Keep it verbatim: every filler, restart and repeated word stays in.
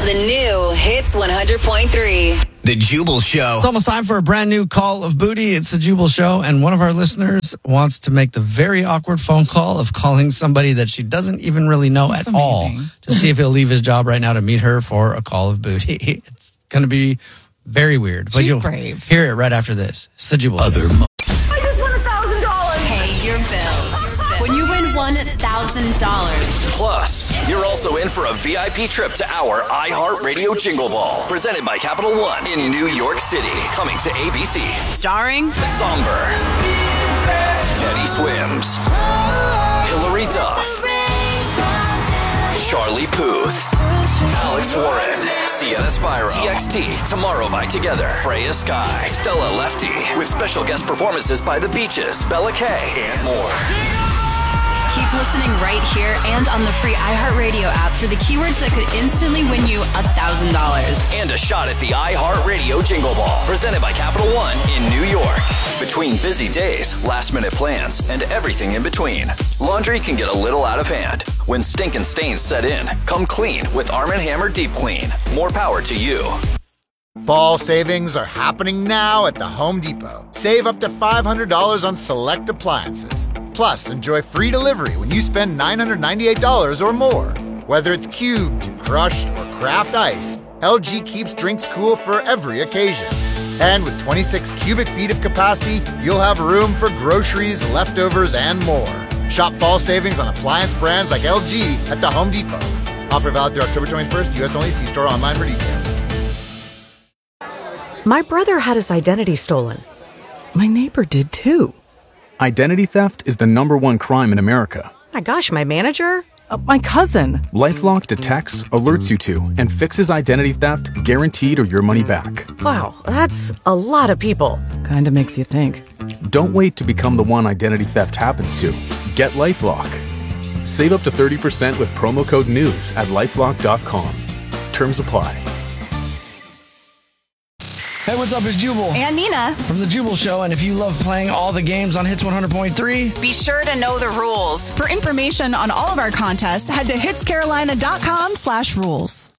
the new Hits one hundred point three. The Jubal Show. It's almost time for a brand new Call of Booty. It's the Jubal Show, and one of our listeners wants to make the very awkward phone call of calling somebody that she doesn't even really know That's at amazing. all to see if he'll leave his job right now to meet her for a Call of Booty. It's going to be very weird. But She's you'll brave. hear it right after this. It's the Jubal Other Show. mo- I just won a thousand dollars. Pay your bills. When you win one thousand dollars. Plus, you're also in for a V I P trip to our iHeartRadio Jingle Ball, presented by Capital One in New York City, coming to A B C. Starring Somber, Teddy Swims, Hilary Duff, Charlie Puth, Alex Warren, Sienna Spyro, T X T, Tomorrow by Together, Freya Sky, Stella Lefty, with special guest performances by The Beaches, Bella Kay, and more. Keep listening right here and on the free iHeartRadio app for the keywords that could instantly win you one thousand dollars. And a shot at the iHeartRadio Jingle Ball, presented by Capital One in New York. Between busy days, last-minute plans, and everything in between, laundry can get a little out of hand. When stinkin' stains set in, come clean with Arm and Hammer Deep Clean. More power to you. Fall savings are happening now at the Home Depot. Save up to five hundred dollars on select appliances. Plus, enjoy free delivery when you spend nine hundred ninety-eight dollars or more. Whether it's cubed, crushed, or craft ice, L G keeps drinks cool for every occasion. And with twenty-six cubic feet of capacity, you'll have room for groceries, leftovers, and more. Shop fall savings on appliance brands like L G at the Home Depot. Offer valid through October twenty-first, U S only. See store online for details. My brother had his identity stolen. My neighbor did too. Identity theft is the number one crime in America. My gosh, my manager? Uh, my cousin. LifeLock detects, alerts you to, and fixes identity theft guaranteed or your money back. Wow, that's a lot of people. Kinda makes you think. Don't wait to become the one identity theft happens to. Get LifeLock. Save up to thirty percent with promo code NEWS at lifelock dot com. Terms apply. Hey, what's up? It's Jubal. And Nina. From the Jubal Show, and if you love playing all the games on Hits one hundred point three, be sure to know the rules. For information on all of our contests, head to hitscarolina dot com slash rules.